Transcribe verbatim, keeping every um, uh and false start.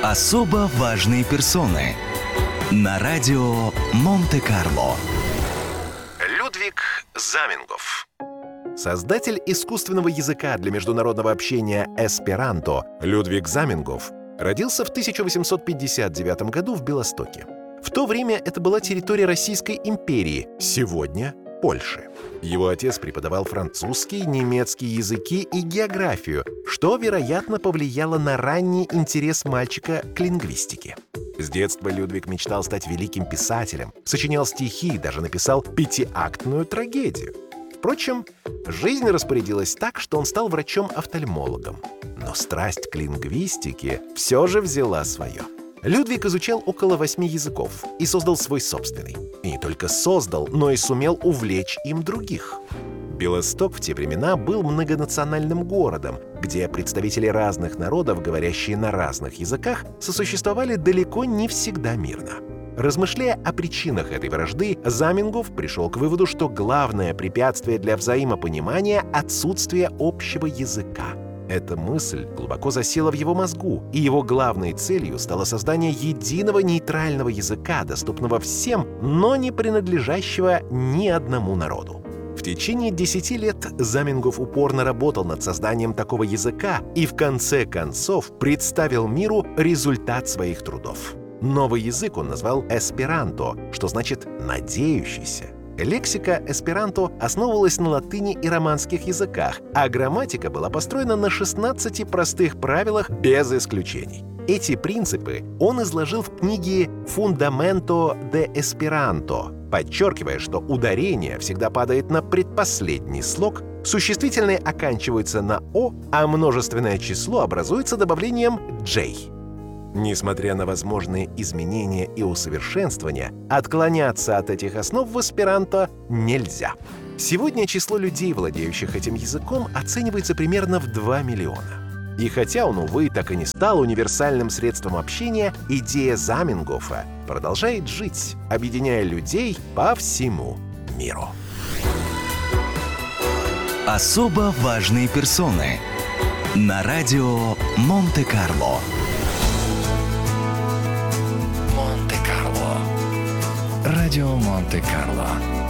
Особо важные персоны на радио Монте-Карло. Людвиг Замингов. Создатель искусственного языка для международного общения эсперанто Людвиг Замингов родился в тысяча восемьсот пятьдесят девятом году в Белостоке. В то время это была территория Российской империи, сегодня Польши. Его отец преподавал французский, немецкий языки и географию, что, вероятно, повлияло на ранний интерес мальчика к лингвистике. С детства Людвиг мечтал стать великим писателем, сочинял стихи и даже написал пятиактную трагедию. Впрочем, жизнь распорядилась так, что он стал врачом-офтальмологом. Но страсть к лингвистике все же взяла свое. Людвиг изучал около восьми языков и создал свой собственный. И не только создал, но и сумел увлечь им других. Белосток в те времена был многонациональным городом, где представители разных народов, говорящие на разных языках, сосуществовали далеко не всегда мирно. Размышляя о причинах этой вражды, Замингов пришел к выводу, что главное препятствие для взаимопонимания — отсутствие общего языка. Эта мысль глубоко засела в его мозгу, и его главной целью стало создание единого нейтрального языка, доступного всем, но не принадлежащего ни одному народу. В течение десяти лет Замингов упорно работал над созданием такого языка и в конце концов представил миру результат своих трудов. Новый язык он назвал эсперанто, что значит «надеющийся». Лексика эсперанто основывалась на латыни и романских языках, а грамматика была построена на шестнадцати простых правилах без исключений. Эти принципы он изложил в книге «Fundamento de Esperanto», подчеркивая, что ударение всегда падает на предпоследний слог, существительные оканчиваются на «о», а множественное число образуется добавлением «j». Несмотря на возможные изменения и усовершенствования, отклоняться от этих основ в эсперанто нельзя. Сегодня число людей, владеющих этим языком, оценивается примерно в два миллиона. И хотя он, увы, так и не стал универсальным средством общения, идея Замингофа продолжает жить, объединяя людей по всему миру. Особо важные персоны на радио Монте-Карло. Радио Монте-Карло.